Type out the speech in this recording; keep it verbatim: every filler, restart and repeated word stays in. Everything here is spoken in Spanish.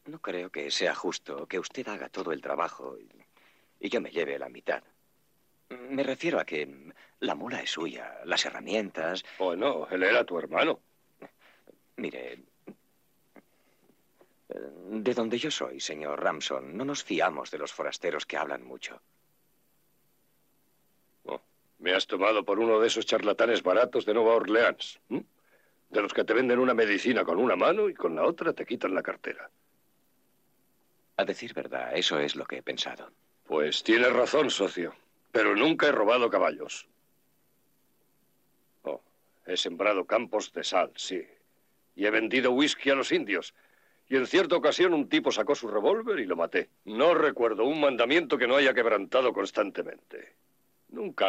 No creo que sea justo que usted haga todo el trabajo y, y yo me lleve la mitad. Me refiero a que la mula es suya, las herramientas... Oh, no, él era tu hermano. Mire, de donde yo soy, señor Ramson, no nos fiamos de los forasteros que hablan mucho. Oh, me has tomado por uno de esos charlatanes baratos de Nueva Orleans. ¿Mm? De los que te venden una medicina con una mano y con la otra te quitan la cartera. A decir verdad, eso es lo que he pensado. Pues tienes razón, socio. Pero nunca he robado caballos. Oh, he sembrado campos de sal, sí. Y he vendido whisky a los indios. Y en cierta ocasión un tipo sacó su revólver y lo maté. No recuerdo un mandamiento que no haya quebrantado constantemente. Nunca